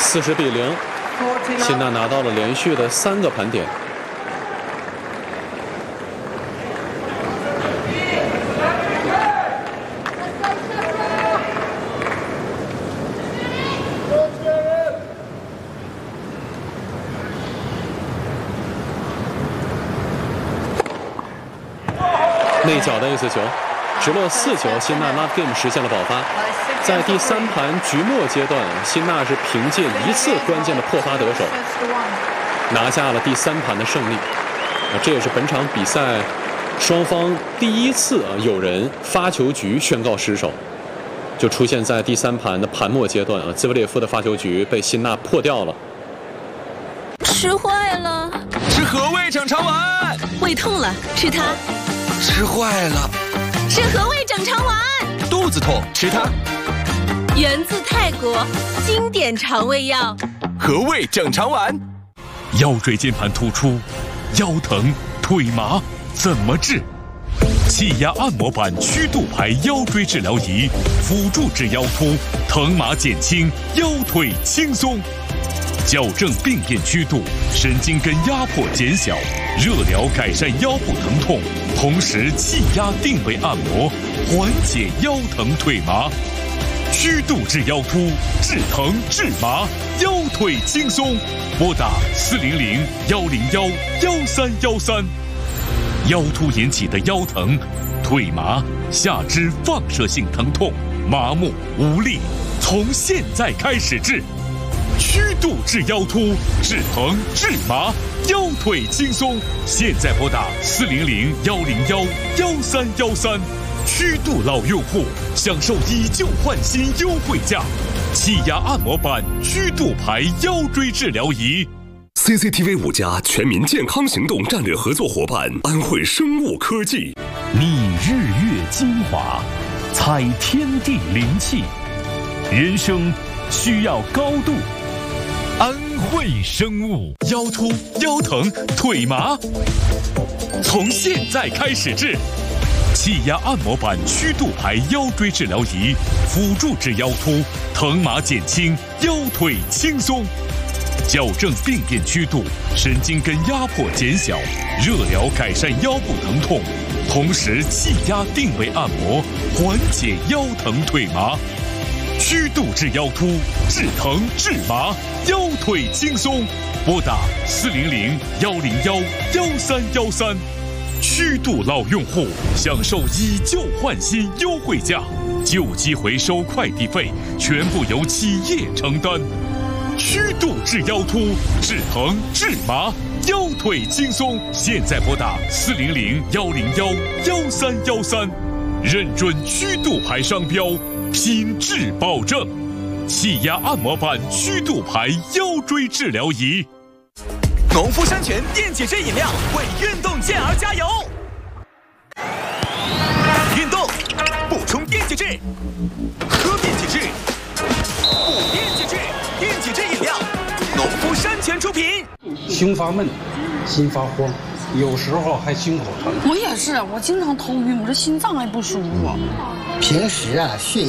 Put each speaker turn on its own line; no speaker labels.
40-0，辛纳拿到了连续的3个盘点。内角的 ace 球，直落4球，辛纳 love game 实现了爆发。在第3盘局末阶段，辛纳是凭借1次关键的破发得手，拿下了第3盘的胜利。这也是本场比赛双方第1次有人发球局宣告失手，就出现在第3盘的盘末阶段兹维列夫的发球局被辛纳破掉了。
吃坏了，
吃和味整肠丸。
胃痛了，吃它。
吃坏了，
吃和味整肠丸。
肚子痛，吃它。
源自泰国，经典肠胃药。
和味整肠丸。
腰椎间盘突出，腰疼、腿麻，怎么治？气压按摩板曲度牌腰椎治疗仪，辅助治腰突，疼麻减轻，腰腿轻松。矫正病变曲度，神经根压迫减小，热疗改善腰部疼痛，同时气压定位按摩，缓解腰疼腿麻。曲度治腰突，治疼治麻，腰腿轻松。拨打400-101-1313。腰突引起的腰疼、腿麻、下肢放射性疼痛、麻木无力，从现在开始治。曲度治腰突，治疼治麻，腰腿轻松。现在拨打400-101-1313。曲度老用户享受以旧换新优惠价，气压按摩板曲度牌腰椎治疗仪。
CCTV 5家全民健康行动战略合作伙伴安慧生物科技，
觅日月精华，采天地灵气，人生需要高度。安慧生物，腰突、腰疼、腿麻，从现在开始治。气压按摩板曲度牌腰椎治疗仪，辅助治腰突，疼麻减轻，腰腿轻松。矫正病变曲度，神经根压迫减小，热疗改善腰部疼痛，同时气压定位按摩，缓解腰疼腿麻。曲度治腰突，治疼治麻，腰腿轻松。拨打400-101-1313。曲度老用户享受以旧换新优惠价，旧机回收快递费全部由企业承担。曲度治腰突，治疼治麻，腰腿轻松。现在拨打400-101-1313。认准曲度牌商标，品质保证。气压按摩板曲度牌腰椎治疗仪。
农夫山泉电解质饮料为运动健儿加油！运动补充电解质，喝电解质，补电解质，电解质饮料，农夫山泉出品。
胸发闷，心发慌，有时候还胸口疼。
我也是，我经常头晕，我这心脏还不舒服。
平时血